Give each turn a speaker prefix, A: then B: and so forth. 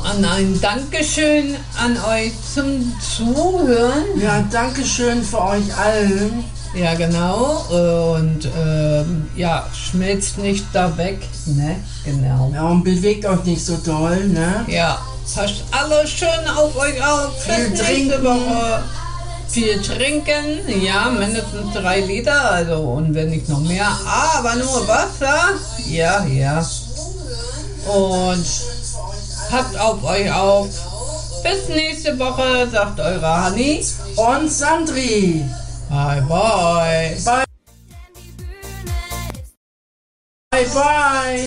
A: an ein Dankeschön an euch zum Zuhören.
B: Ja, Dankeschön für euch allen.
A: Ja, genau. Und ja, schmilzt nicht da weg, ne? Genau.
B: Ja, und bewegt euch nicht so doll, ne?
A: Ja, passt alle schön auf euch auf.
B: Viel
A: Bis nächste
B: trinken.
A: Woche. Viel trinken, ja, mindestens 3 Liter, also und wenn nicht noch mehr, aber nur Wasser. Ja, ja. Und passt auf euch auf. Bis nächste Woche, sagt eure Hanni.
B: Und Sandri.
A: Bye, bye.
B: Bye. Bye, bye.